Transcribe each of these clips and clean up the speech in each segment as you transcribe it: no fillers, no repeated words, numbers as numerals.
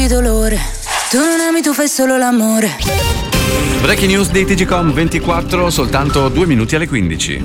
dolore. Tu non ami, tu fai solo l'amore. Breaking news di TGcom 24, soltanto 2 minuti alle 15.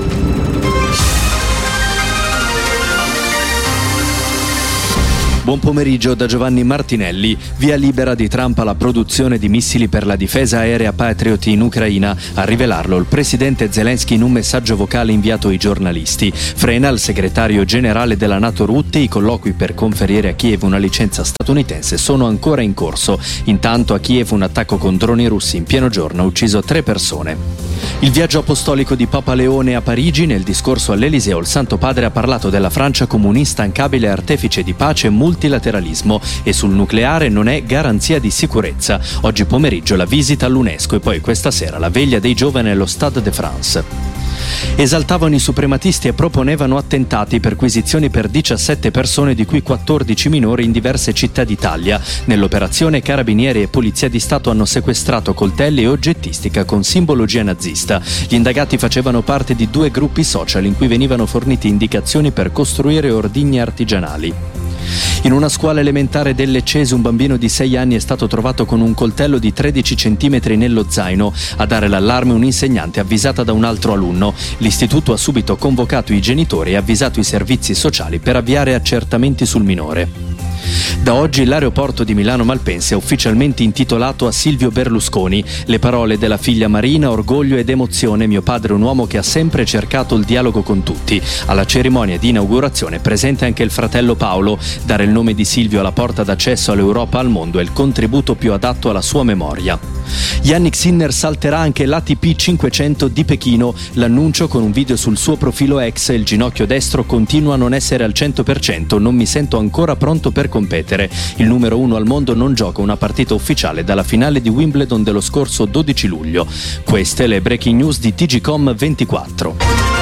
Buon pomeriggio da Giovanni Martinelli. Via libera di Trump alla produzione di missili per la difesa aerea Patriot in Ucraina. A rivelarlo il presidente Zelensky in un messaggio vocale inviato ai giornalisti. Frena il segretario generale della NATO Rutte. I colloqui per conferire a Kiev una licenza statunitense sono ancora in corso. Intanto a Kiev un attacco con droni russi in pieno giorno ha ucciso 3 persone. Il viaggio apostolico di Papa Leone a Parigi. Nel discorso all'Eliseo il Santo Padre ha parlato della Francia come un instancabile artefice di pace e multilateralismo e sul nucleare non è garanzia di sicurezza. Oggi pomeriggio la visita all'UNESCO e poi questa sera la veglia dei giovani allo Stade de France. Esaltavano i suprematisti e proponevano attentati, perquisizioni per 17 persone, di cui 14 minori in diverse città d'Italia. Nell'operazione carabinieri e polizia di Stato hanno sequestrato coltelli e oggettistica con simbologia nazista. Gli indagati facevano parte di 2 gruppi social in cui venivano fornite indicazioni per costruire ordigni artigianali. In una scuola elementare del Leccese un bambino di 6 anni è stato trovato con un coltello di 13 centimetri nello zaino. A dare l'allarme un'insegnante avvisata da un altro alunno. L'istituto ha subito convocato i genitori e avvisato i servizi sociali per avviare accertamenti sul minore. Da oggi l'aeroporto di Milano Malpensa è ufficialmente intitolato a Silvio Berlusconi. Le parole della figlia Marina, orgoglio ed emozione. Mio padre è un uomo che ha sempre cercato il dialogo con tutti. Alla cerimonia di inaugurazione è presente anche il fratello Paolo. Dare il nome di Silvio alla porta d'accesso all'Europa e al mondo è il contributo più adatto alla sua memoria. Yannick Sinner salterà anche l'ATP 500 di Pechino. L'annuncio con un video sul suo profilo ex. Il ginocchio destro continua a non essere al 100%, non mi sento ancora pronto per competere. Il numero 1 al mondo non gioca una partita ufficiale dalla finale di Wimbledon dello scorso 12 luglio. Queste le breaking news di TGcom 24.